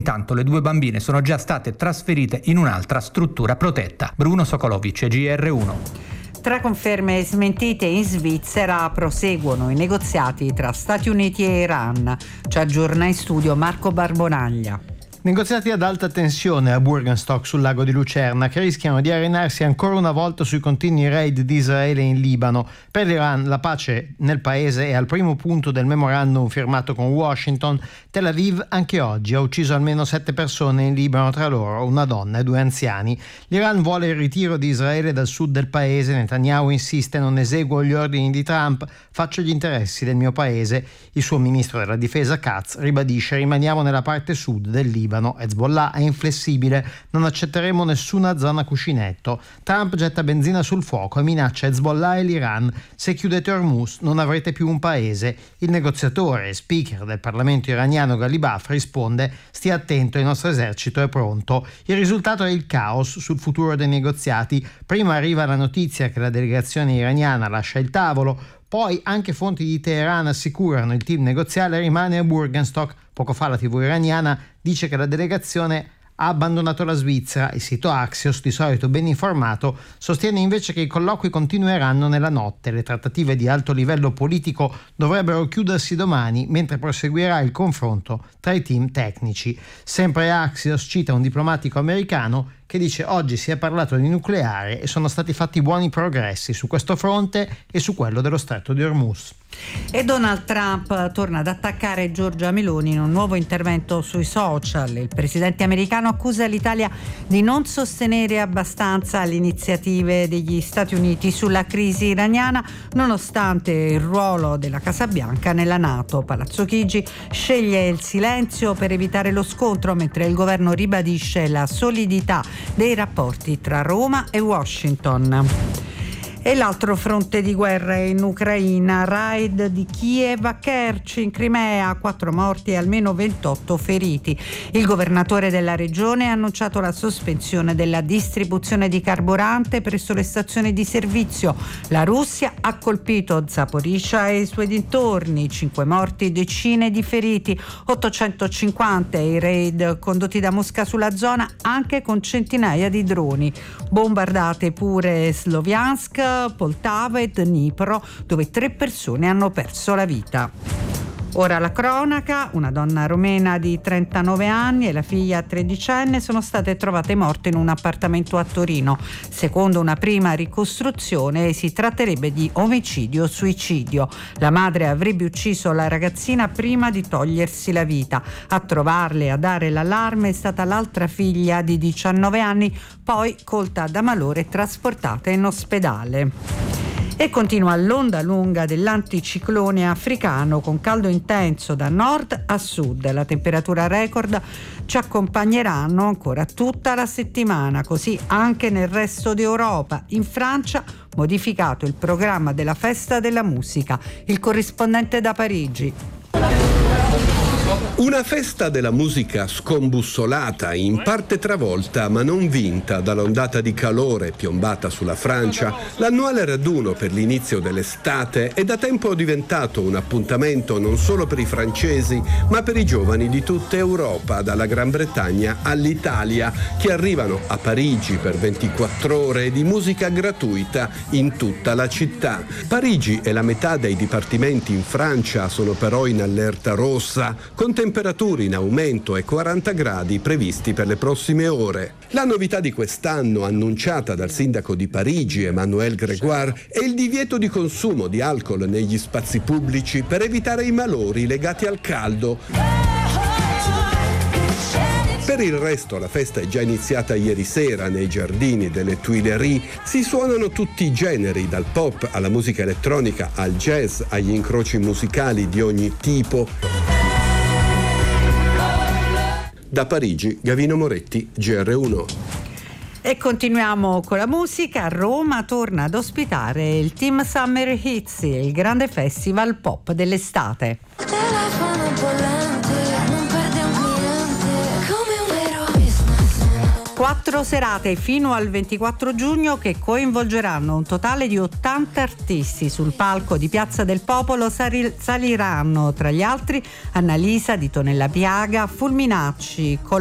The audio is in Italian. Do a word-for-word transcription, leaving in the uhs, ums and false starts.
Intanto le due bambine sono già state trasferite in un'altra struttura protetta. Bruno Sokolovic, G R uno. Tra conferme e smentite, in Svizzera proseguono i negoziati tra Stati Uniti e Iran. Ci aggiorna in studio Marco Barbonaglia. Negoziati ad alta tensione a Burgenstock sul lago di Lucerna, che rischiano di arenarsi ancora una volta sui continui raid di Israele in Libano. Per l'Iran la pace nel paese è al primo punto del memorandum firmato con Washington. Tel Aviv anche oggi ha ucciso almeno sette persone in Libano, tra loro una donna e due anziani. L'Iran vuole il ritiro di Israele dal sud del paese. Netanyahu insiste: non eseguo gli ordini di Trump, faccio gli interessi del mio paese. Il suo ministro della difesa Katz ribadisce: rimaniamo nella parte sud del Libano. Hezbollah è inflessibile, non accetteremo nessuna zona cuscinetto. Trump getta benzina sul fuoco e minaccia Hezbollah e l'Iran: se chiudete Hormuz non avrete più un paese. Il negoziatore e speaker del Parlamento iraniano Ghalibaf risponde: stia attento, il nostro esercito è pronto. Il risultato è il caos sul futuro dei negoziati. Prima arriva la notizia che la delegazione iraniana lascia il tavolo, poi anche fonti di Teheran assicurano il team negoziale rimane a Burgenstock. Poco fa la tivù iraniana dice che la delegazione ha abbandonato la Svizzera. Il sito Axios, di solito ben informato, sostiene invece che i colloqui continueranno nella notte. Le trattative di alto livello politico dovrebbero chiudersi domani, mentre proseguirà il confronto tra i team tecnici. Sempre Axios cita un diplomatico americano che dice: oggi si è parlato di nucleare e sono stati fatti buoni progressi su questo fronte e su quello dello stretto di Hormuz. E Donald Trump torna ad attaccare Giorgia Meloni in un nuovo intervento sui social. Il presidente americano accusa l'Italia di non sostenere abbastanza le iniziative degli Stati Uniti sulla crisi iraniana, nonostante il ruolo della Casa Bianca nella NATO. Palazzo Chigi sceglie il silenzio per evitare lo scontro, mentre il governo ribadisce la solidità dei rapporti tra Roma e Washington. E l'altro fronte di guerra in Ucraina, raid di Kiev a Kerch in Crimea, quattro morti e almeno ventotto feriti. Il governatore della regione ha annunciato la sospensione della distribuzione di carburante presso le stazioni di servizio. La Russia ha colpito Zaporizhzhia e i suoi dintorni, cinque morti, decine di feriti, ottocentocinquanta i raid condotti da Mosca sulla zona, anche con centinaia di droni. Bombardate pure Sloviansk, Poltava e Dnipro, dove tre persone hanno perso la vita. Ora la cronaca: una donna romena di trentanove anni e la figlia tredicenne sono state trovate morte in un appartamento a Torino. Secondo una prima ricostruzione si tratterebbe di omicidio o suicidio. La madre avrebbe ucciso la ragazzina prima di togliersi la vita. A trovarle e a dare l'allarme è stata l'altra figlia di diciannove anni, poi colta da malore e trasportata in ospedale. E continua l'onda lunga dell'anticiclone africano con caldo intenso da nord a sud. La temperatura record ci accompagneranno ancora tutta la settimana, così anche nel resto d'Europa. In Francia modificato il programma della festa della musica. Il corrispondente da Parigi. Una festa della musica scombussolata, in parte travolta ma non vinta dall'ondata di calore piombata sulla Francia. L'annuale raduno per l'inizio dell'estate è da tempo diventato un appuntamento non solo per i francesi ma per i giovani di tutta Europa, dalla Gran Bretagna all'Italia, che arrivano a Parigi per ventiquattro ore di musica gratuita in tutta la città. Parigi e la metà dei dipartimenti in Francia sono però in allerta rossa, con temperature in aumento e quaranta gradi previsti per le prossime ore. La novità di quest'anno, annunciata dal sindaco di Parigi, Emmanuel Grégoire, è il divieto di consumo di alcol negli spazi pubblici per evitare i malori legati al caldo. Per il resto la festa è già iniziata ieri sera nei giardini delle Tuileries. Si suonano tutti i generi, dal pop alla musica elettronica al jazz, agli incroci musicali di ogni tipo. Da Parigi, Gavino Moretti, G R uno. E continuiamo con la musica. Roma torna ad ospitare il Team Summer Hits, il grande festival pop dell'estate. Quattro serate fino al ventiquattro giugno che coinvolgeranno un totale di ottanta artisti. Sul palco di Piazza del Popolo saliranno tra gli altri Annalisa, Di Tonella Piaga, Fulminacci,